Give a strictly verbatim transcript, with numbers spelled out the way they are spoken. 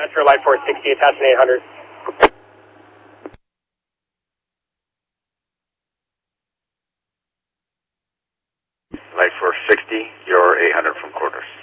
atmosphere, light force sixty, attachment eight hundred. Light force sixty, you're eight hundred from quarters.